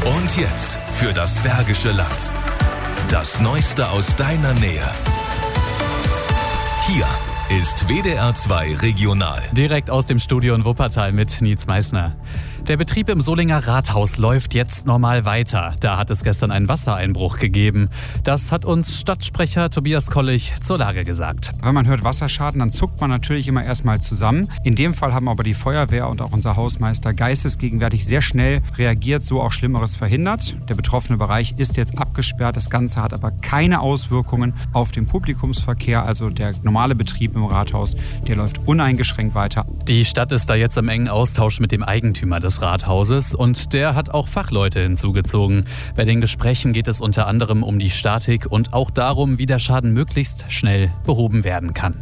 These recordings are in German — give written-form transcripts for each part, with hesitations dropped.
Und jetzt für das Bergische Land. Das Neueste aus deiner Nähe. Hier ist WDR 2 Regional. Direkt aus dem Studio in Wuppertal mit Nietz Meißner. Der Betrieb im Solinger Rathaus läuft jetzt normal weiter. Da hat es gestern einen Wassereinbruch gegeben. Das hat uns Stadtsprecher Tobias Kollich zur Lage gesagt. Wenn man hört Wasserschaden, dann zuckt man natürlich immer erstmal zusammen. In dem Fall haben aber die Feuerwehr und auch unser Hausmeister geistesgegenwärtig sehr schnell reagiert, so auch Schlimmeres verhindert. Der betroffene Bereich ist jetzt abgesperrt. Das Ganze hat aber keine Auswirkungen auf den Publikumsverkehr. Also der normale Betrieb im Rathaus, der läuft uneingeschränkt weiter. Die Stadt ist da jetzt im engen Austausch mit dem Eigentümer des Rathauses und der hat auch Fachleute hinzugezogen. Bei den Gesprächen geht es unter anderem um die Statik und auch darum, wie der Schaden möglichst schnell behoben werden kann.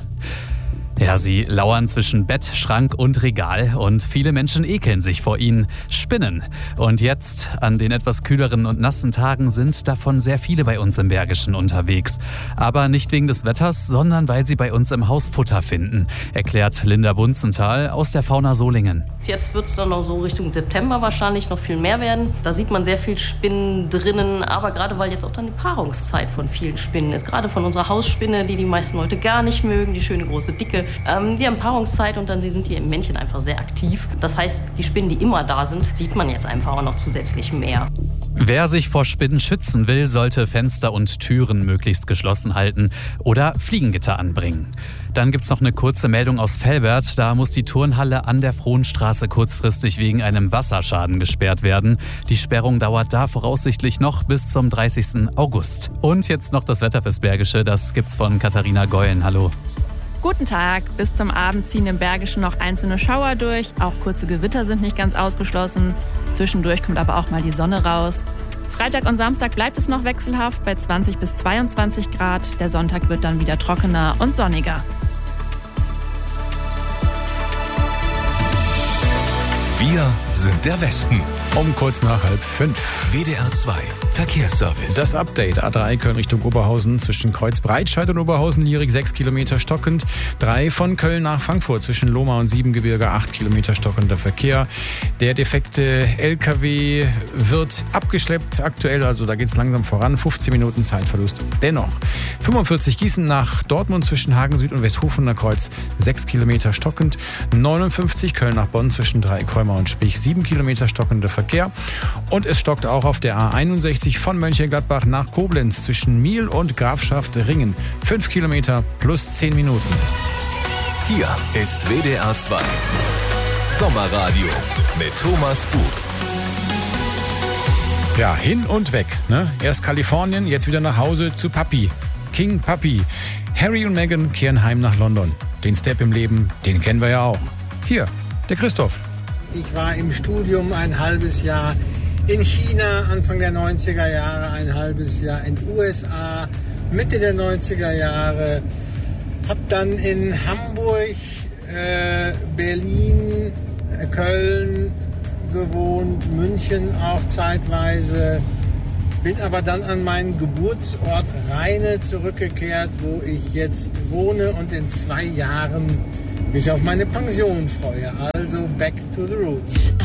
Ja, sie lauern zwischen Bett, Schrank und Regal und viele Menschen ekeln sich vor ihnen. Spinnen. Und jetzt, an den etwas kühleren und nassen Tagen, sind davon sehr viele bei uns im Bergischen unterwegs. Aber nicht wegen des Wetters, sondern weil sie bei uns im Haus Futter finden, erklärt Linda Bunzenthal aus der Fauna Solingen. Jetzt wird es dann noch so Richtung September wahrscheinlich noch viel mehr werden. Da sieht man sehr viel Spinnen drinnen, aber gerade weil jetzt auch dann die Paarungszeit von vielen Spinnen ist. Gerade von unserer Hausspinne, die meisten Leute gar nicht mögen, die schöne große Dicke. Die haben Paarungszeit und dann sind die Männchen einfach sehr aktiv. Das heißt, die Spinnen, die immer da sind, sieht man jetzt einfach auch noch zusätzlich mehr. Wer sich vor Spinnen schützen will, sollte Fenster und Türen möglichst geschlossen halten oder Fliegengitter anbringen. Dann gibt's noch eine kurze Meldung aus Velbert. Da muss die Turnhalle an der Frohnstraße kurzfristig wegen einem Wasserschaden gesperrt werden. Die Sperrung dauert da voraussichtlich noch bis zum 30. August. Und jetzt noch das Wetter fürs Bergische. Das gibt's von Katharina Geulen. Hallo. Guten Tag. Bis zum Abend ziehen im Bergischen noch einzelne Schauer durch. Auch kurze Gewitter sind nicht ganz ausgeschlossen. Zwischendurch kommt aber auch mal die Sonne raus. Freitag und Samstag bleibt es noch wechselhaft bei 20 bis 22 Grad. Der Sonntag wird dann wieder trockener und sonniger. Wir sind der Westen. Um kurz nach 4:30. WDR 2 Verkehrsservice. Das Update: A3 Köln Richtung Oberhausen zwischen Kreuzbreitscheid und Oberhausen-Lierig 6 Kilometer stockend. 3 von Köln nach Frankfurt zwischen Lohmar und Siebengebirge 8 Kilometer stockender Verkehr. Der defekte LKW wird abgeschleppt aktuell, also da geht es langsam voran. 15 Minuten Zeitverlust. Dennoch 45 Gießen nach Dortmund zwischen Hagen Süd und Westhofener Kreuz 6 Kilometer stockend. 59 Köln nach Bonn zwischen Dreikäumer und Spich 7 Kilometer stockender Verkehr. Und es stockt auch auf der A61 von Mönchengladbach nach Koblenz zwischen Miel und Grafschaft Ringen. 5 Kilometer plus 10 Minuten. Hier ist WDR 2 Sommerradio mit Thomas Bub. Ja, hin und weg. Ne? Erst Kalifornien, jetzt wieder nach Hause zu Papi. King Papi. Harry und Meghan kehren heim nach London. Den Step im Leben, den kennen wir ja auch. Hier, der Christoph. Ich war im Studium ein halbes Jahr in China, Anfang der 90er Jahre, ein halbes Jahr in den USA, Mitte der 90er Jahre. Hab dann in Hamburg, Berlin, Köln gewohnt, München auch zeitweise. Bin aber dann an meinen Geburtsort Rheine zurückgekehrt, wo ich jetzt wohne und in 2 Jahren mich auf meine Pension freue. Also back to the roots.